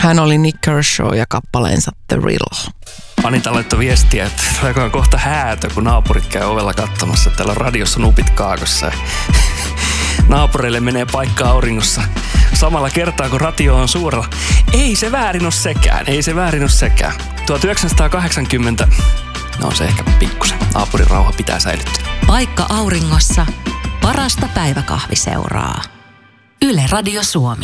Hän oli Nick Kershaw ja kappaleensa The Real. Anita laittoi viestiä, että tuleekohan kohta häätö, kun naapurit käy ovella katsomassa, että täällä on radiossa nupit kaakossa. Naapureille menee paikka auringossa samalla kertaa, kun radio on suurella. Ei se väärin ole sekään. 1980, no se ehkä pikkusen. Naapurin rauha pitää säilyttää. Paikka auringossa. Parasta päiväkahviseuraa. Yle Radio Suomi.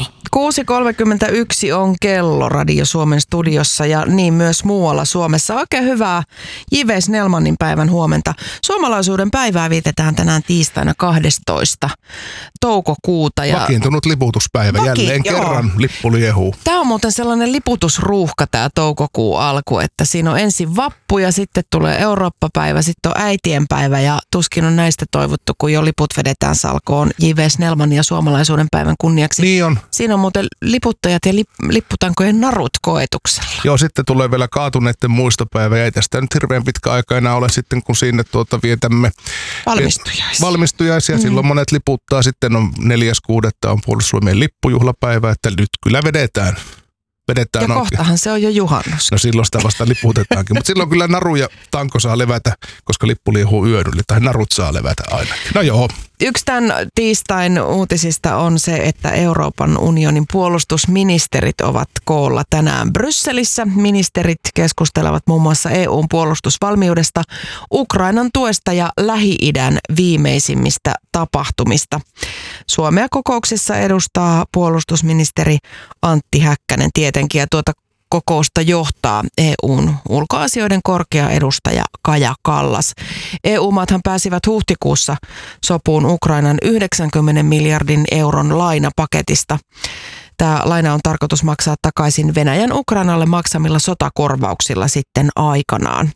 6.31 on kello Radio Suomen studiossa ja niin myös muualla Suomessa. Oikein hyvää J.V. Snellmanin päivän huomenta. Suomalaisuuden päivää vietetään tänään tiistaina 12. toukokuuta. Ja vakiintunut liputuspäivä. Jälleen kerran lippu liehuu. Tämä on muuten sellainen liputusruuhka tämä toukokuun alku, että siinä on ensin vappu ja sitten tulee Eurooppa-päivä, sitten on äitienpäivä ja tuskin on näistä toivottu, kun jo liput vedetään salkoon J.V. Snellmanin ja suomalaisuuden päivän kunniaksi. Niin on. Siinä on muuten liputtajat ja lipputankojen narut koetuksella. Joo, sitten tulee vielä kaatuneiden muistopäivä. Ja ei tästä nyt hirveän pitkä aika enää ole sitten, kun sinne vietämme valmistujaisia. Silloin monet liputtaa. Sitten on 4.6. on Puolustusvoimien lippujuhlapäivä, että nyt kyllä vedetään. Ja kohtahan se on jo juhannus. No silloin sitä vasta liputetaankin. Mutta silloin kyllä naru ja tanko saa levätä, koska lippu liehuu yön yli. Tai narut saa levätä aina. No joo. Yksi tämän tiistain uutisista on se, että Euroopan unionin puolustusministerit ovat koolla tänään Brysselissä. Ministerit keskustelevat muun muassa EU:n puolustusvalmiudesta, Ukrainan tuesta ja Lähi-idän viimeisimmistä tapahtumista. Suomea kokouksessa edustaa puolustusministeri Antti Häkkänen tietenkin ja tuota kokousta johtaa EU:n ulkoasioiden korkea edustaja Kaja Kallas. EU-maathan pääsivät huhtikuussa sopuun Ukrainan 90 miljardin euron lainapaketista. Tämä laina on tarkoitus maksaa takaisin Venäjän Ukrainalle maksamilla sotakorvauksilla sitten aikanaan.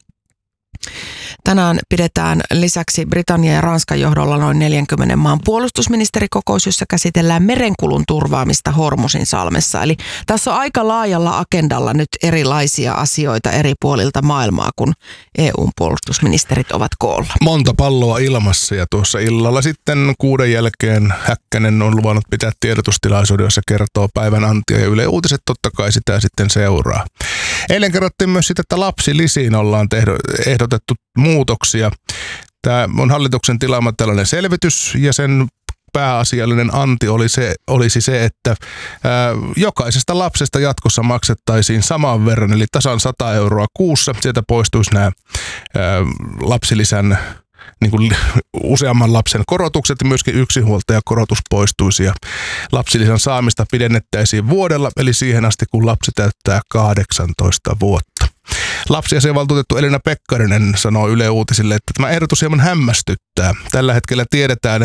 Tänään pidetään lisäksi Britannian ja Ranskan johdolla noin 40 maan puolustusministerikokous, jossa käsitellään merenkulun turvaamista Hormusin salmessa. Eli tässä on aika laajalla agendalla nyt erilaisia asioita eri puolilta maailmaa, kun EU:n puolustusministerit ovat koolla. Monta palloa ilmassa ja tuossa illalla sitten 6 jälkeen Häkkänen on luvannut pitää tiedotustilaisuuden, jossa kertoo päivän antia ja Yle Uutiset totta kai sitä sitten seuraa. Eilen kerrottiin myös sitä, että lapsilisiin ollaan ehdotettu muutoksia. Tämä on hallituksen tilaama tällainen selvitys ja sen pääasiallinen anti olisi se, että jokaisesta lapsesta jatkossa maksettaisiin saman verran, eli tasan 100 euroa kuussa. Sieltä poistuisi nämä lapsilisän niin kuin useamman lapsen korotukset ja myöskin yksinhuoltajakorotus poistuisi ja lapsilisän saamista pidennettäisiin vuodella, eli siihen asti kun lapsi täyttää 18 vuotta. Lapsiasiavaltuutettu Elina Pekkarinen sanoo Yle Uutisille, että tämä ehdotus hieman hämmästyttää. Tällä hetkellä tiedetään,